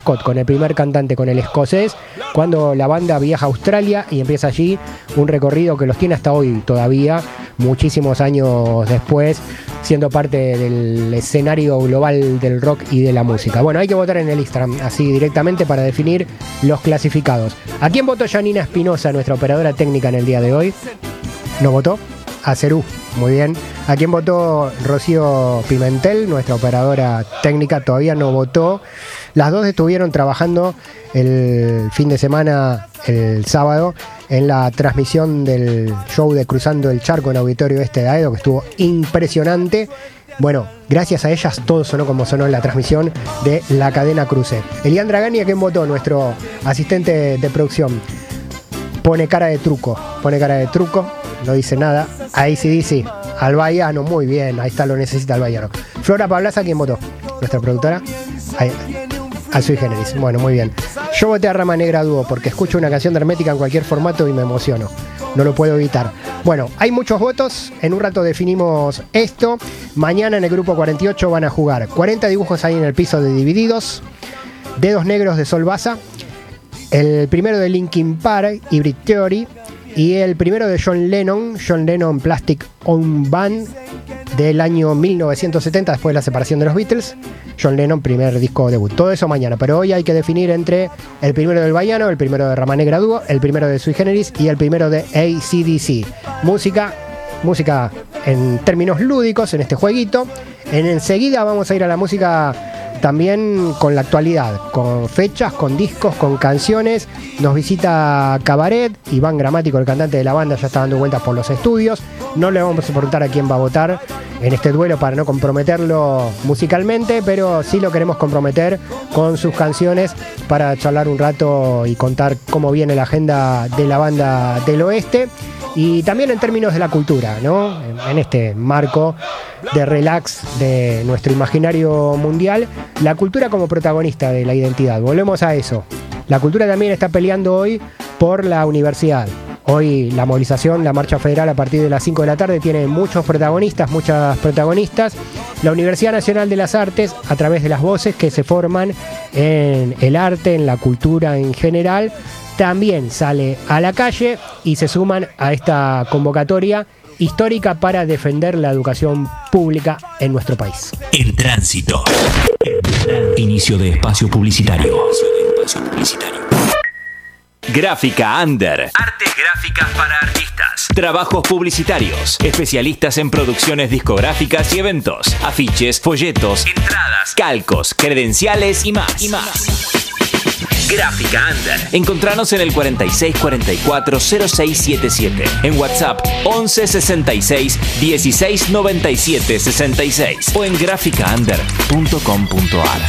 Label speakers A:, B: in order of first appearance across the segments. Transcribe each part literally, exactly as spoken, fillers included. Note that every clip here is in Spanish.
A: Scott, con el primer cantante, con el escocés, cuando la banda viaja a Australia y empieza allí un recorrido que los tiene hasta hoy todavía, muchísimos años después, siendo parte del escenario global del rock y de la música. Bueno, hay que votar en el Instagram, así directamente, para definir los clasificados. ¿A quién votó Janina Espinosa, nuestra operadora técnica, en el día de hoy? ¿No votó? A Cerú, muy bien. ¿A quién votó Rocío Pimentel, nuestra operadora técnica? Todavía no votó. Las dos estuvieron trabajando el fin de semana, el sábado, en la transmisión del show de Cruzando el Charco en Auditorio Este de Aedo, que estuvo impresionante. Bueno, gracias a ellas todo sonó como sonó en la transmisión de la cadena Cruce. Elian Dragani, ¿a quién votó? Nuestro asistente de producción. Pone cara de truco, pone cara de truco, no dice nada. Ahí sí dice, al Baiano, muy bien, ahí está, lo necesita el Baiano. Flora Pablaza, ¿quién votó? Nuestra productora. Ahí, a Sui Generis, bueno, muy bien. Yo voté a Rama Negra Dúo porque escucho una canción de Hermética en cualquier formato y me emociono. No lo puedo evitar. Bueno, hay muchos votos. En un rato definimos esto. Mañana en el grupo cuarenta y ocho van a jugar cuarenta dibujos ahí en el piso de Divididos, Dedos Negros de Sol Baza, el primero de Linkin Park, Hybrid Theory, y el primero de John Lennon, John Lennon Plastic Ono Band, del año mil novecientos setenta, después de la separación de los Beatles. John Lennon, primer disco debut. Todo eso mañana, pero hoy hay que definir entre el primero del Baiano, el primero de Rama Negra Dúo, el primero de Sui Generis y el primero de A C D C. Música, música en términos lúdicos en este jueguito. En enseguida vamos a ir a la música también con la actualidad, con fechas, con discos, con canciones. Nos visita Cabaret, Iván Gramático, el cantante de la banda, ya está dando vueltas por los estudios. No le vamos a preguntar a quién va a votar en este duelo para no comprometerlo musicalmente, pero sí lo queremos comprometer con sus canciones para charlar un rato y contar cómo viene la agenda de la banda del oeste. Y también en términos de la cultura, ¿no? En este marco de relax de nuestro imaginario mundial, la cultura como protagonista de la identidad. Volvemos a eso. La cultura también está peleando hoy por la universidad. Hoy la movilización, la marcha federal a partir de las cinco de la tarde tiene muchos protagonistas, muchas protagonistas. La Universidad Nacional de las Artes, a través de las voces que se forman en el arte, en la cultura en general, también sale a la calle y se suman a esta convocatoria histórica para defender la educación pública en nuestro país.
B: En tránsito. Inicio de espacio publicitario. Gráfica Under. Artes gráficas para artistas. Trabajos publicitarios. Especialistas en producciones discográficas y eventos. Afiches, folletos, entradas, calcos, credenciales y más. Y más. Gráfica Under. Encontranos en el cuarenta y seis cuarenta y cuatro cero seis setenta y siete. En WhatsApp once sesenta y seis dieciséis noventa y siete sesenta y seis o en gráfica under punto com punto a r.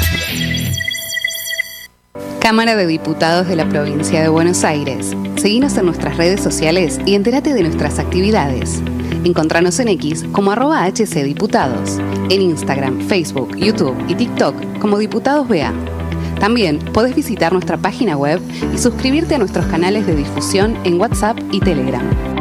C: Cámara de Diputados de la Provincia de Buenos Aires. Seguinos en nuestras redes sociales y entérate de nuestras actividades. Encontranos en X como arroba hcdiputados. En Instagram, Facebook, YouTube y TikTok como Diputados B A. También podés visitar nuestra página web y suscribirte a nuestros canales de difusión en WhatsApp y Telegram.